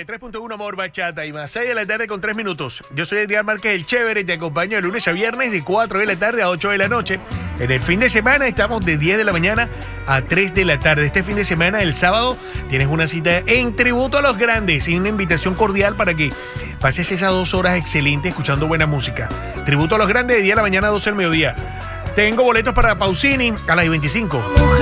93.1 Amor, Bachata y más. 6 de la tarde con 3 minutos. Yo soy Adrián Márquez, el Chévere, y te acompaño de lunes a viernes de 4 de la tarde a 8 de la noche. En el fin de semana estamos de 10 de la mañana a 3 de la tarde. Este fin de semana, el sábado, tienes una cita en tributo a los grandes y una invitación cordial para que pases esas 2 horas excelentes escuchando buena música. Tributo a los grandes de 10 de la mañana a 12 del mediodía. Tengo boletos para Pausini a las 25.